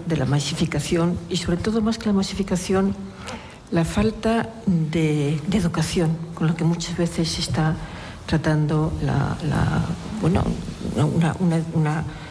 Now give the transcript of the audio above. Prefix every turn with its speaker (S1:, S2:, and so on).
S1: de la masificación y, sobre todo, más que la masificación, la falta de educación, con lo que muchas veces se está tratando una